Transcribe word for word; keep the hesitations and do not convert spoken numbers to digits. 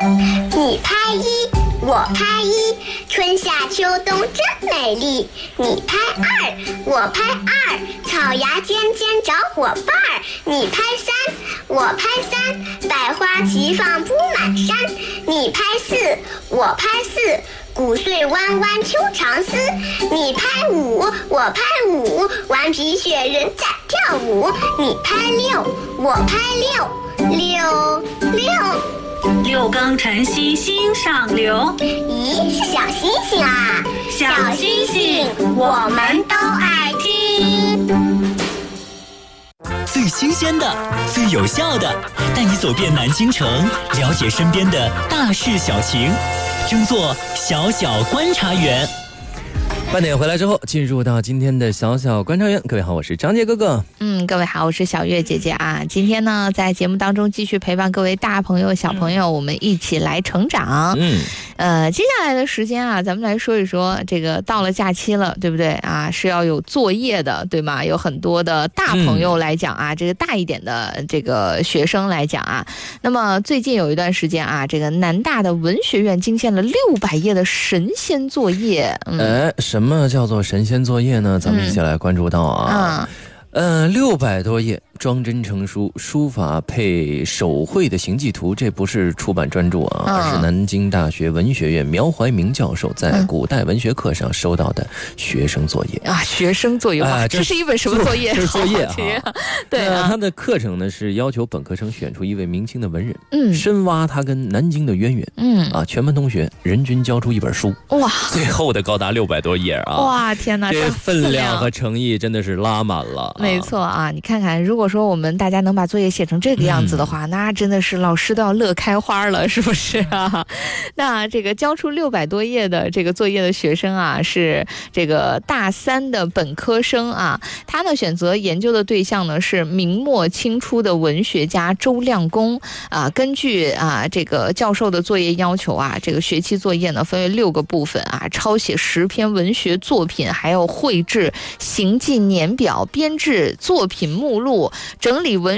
你拍一，我拍一，春夏秋冬真美丽。你拍二，我拍二，草芽尖尖找伙伴儿。你拍三，我拍三，百花齐放铺满山。你拍四，我拍四，谷穗弯弯秋长丝。你拍五，我拍五，顽皮雪人在跳舞。你拍六，我拍六，六六六更晨曦心上流。 咦，是小星星啊！ 小星星，我们都爱听。 最新鲜的，最有效的，带你走遍南京城，了解身边的大事小情，争做小小观察员。 半点回来之后，进入到今天的小小观察员。各位好，我是张杰哥哥。 嗯，各位好，我是小月姐姐啊。今天呢，在节目当中继续陪伴各位大朋友、小朋友，嗯、我们一起来成长。嗯，呃，接下来的时间啊，咱们来说一说这个到了假期了，对不对啊？是要有作业的，对吗？有很多的大朋友来讲啊，嗯、这个大一点的这个学生来讲啊，那么最近有一段时间啊，这个南大的文学院惊现了六百页的神仙作业。嗯、 哎，什么叫做神仙作业呢？咱们一起来关注到啊。嗯呃，六百多页，装帧成书，书法配手绘的行记图，这不是出版专著啊，而是南京大学文学院苗怀明教授在古代文学课上收到的学生作业、 嗯、啊，学生作业哇、呃，这是一本什么作业？ 这是作业啊， 对啊、 呃，他的课程呢是要求本科生选出一位明清的文人，嗯，深挖他跟南京的渊源，嗯啊，全班同学人均交出一本书，哇，最厚的高达六百多页啊， 哇，天哪， 这分量和诚意真的是拉满了。 没错啊，你看看，如果说我们大家能把作业写成这个样子的话，嗯、那真的是老师都要乐开花了，是不是啊？那这个交出六百多页的这个作业的学生啊，是这个大三的本科生啊，他呢选择研究的对象呢是明末清初的文学家周亮公啊。根据啊这个教授的作业要求啊，这个学期作业呢分为六个部分啊，抄写十篇文学作品，还有绘制行记年表，编制作品目录，整理文